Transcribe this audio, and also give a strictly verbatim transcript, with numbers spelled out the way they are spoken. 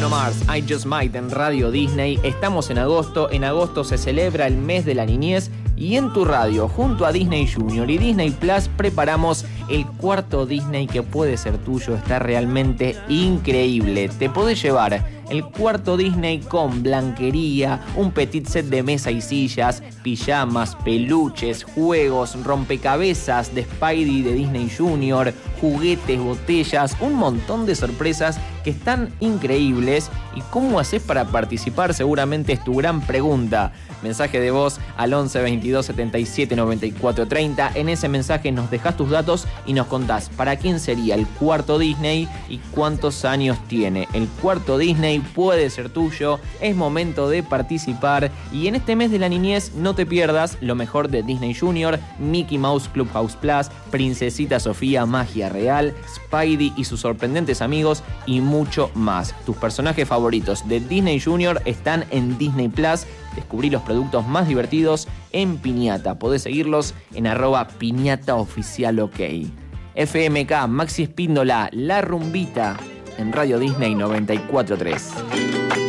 Bruno Mars, I Just Might en Radio Disney. Estamos en agosto, en agosto se celebra el mes de la niñez y en tu radio, junto a Disney Junior y Disney Plus, preparamos el cuarto Disney que puede ser tuyo. Está realmente increíble. Te podés llevar el cuarto Disney con blanquería, un petit set de mesa y sillas, pijamas, peluches, juegos, rompecabezas de Spidey de Disney Junior, juguetes, botellas, un montón de sorpresas que están increíbles. ¿Y cómo haces para participar? Seguramente es tu gran pregunta. Mensaje de voz al once veintidós setenta y siete noventa y cuatro treinta. En ese mensaje nos dejás tus datos y nos contás para quién sería el cuarto Disney y cuántos años tiene. El cuarto Disney puede ser tuyo, es momento de participar. Y en este mes de la niñez no te pierdas lo mejor de Disney Junior, Mickey Mouse Clubhouse Plus, Princesita Sofía Magia Real, Spidey y sus sorprendentes amigos y mucho más. Tus personajes favoritos de Disney Junior están en Disney Plus. Descubrí los productos más divertidos en Piñata. Podés seguirlos en arroba Piñata Oficial OK. F M K, Maxi Espíndola, La Rumbita en Radio Disney noventa y cuatro punto tres.